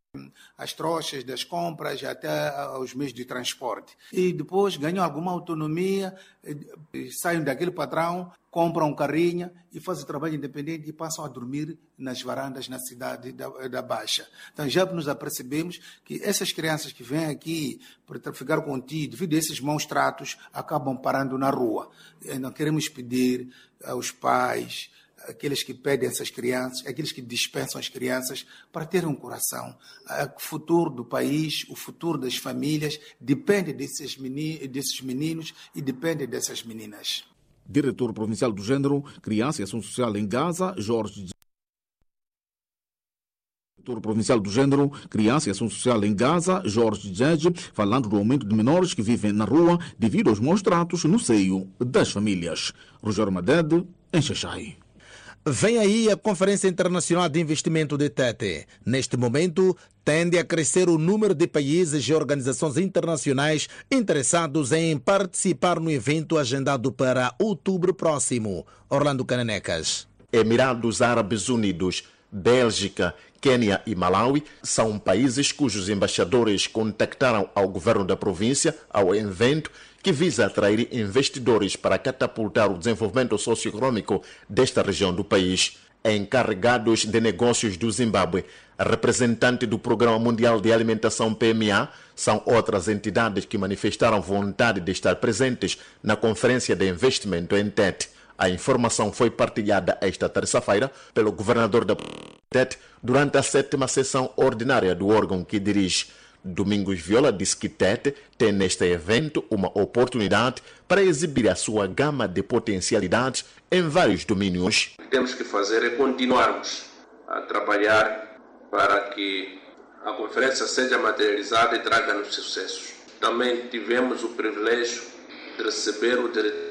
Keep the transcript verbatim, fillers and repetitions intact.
as trochas das compras até os meios de transporte. E depois ganham alguma autonomia, saem daquele padrão, compram um carrinho e fazem trabalho independente e passam a dormir nas varandas na cidade da, da Baixa. Então já nos apercebemos que essas crianças que vêm aqui para ficar contido, devido a esses maus tratos, acabam parando na rua. Não queremos pedir aos pais, aqueles que pedem essas crianças, aqueles que dispensam as crianças, para terem um coração. O futuro do país, o futuro das famílias, depende desses meninos, desses meninos e depende dessas meninas. Diretor Provincial do Gênero, Criança e Ação Social em Gaza, Jorge Diretor Provincial do Gênero, Criança e Ação Social em Gaza, Jorge Djeje, falando do aumento de menores que vivem na rua devido aos maus tratos no seio das famílias. Rogério Madede, em Xaxai. Vem aí a Conferência Internacional de Investimento de Tete. Neste momento, tende a crescer o número de países e organizações internacionais interessados em participar no evento agendado para outubro próximo. Orlando Cananecas. Emirados Árabes Unidos, Bélgica, Quênia e Malawi são países cujos embaixadores contactaram ao governo da província ao evento que visa atrair investidores para catapultar o desenvolvimento socioeconômico desta região do país. Encarregados de negócios do Zimbábue, representante do Programa Mundial de Alimentação P M A, são outras entidades que manifestaram vontade de estar presentes na Conferência de Investimento em Tete. A informação foi partilhada esta terça-feira pelo governador da Tete durante a sétima sessão ordinária do órgão que dirige. Domingos Viola disse que Tete tem neste evento uma oportunidade para exibir a sua gama de potencialidades em vários domínios. O que temos que fazer é continuarmos a trabalhar para que a conferência seja materializada e traga-nos sucessos. Também tivemos o privilégio de receber o diretor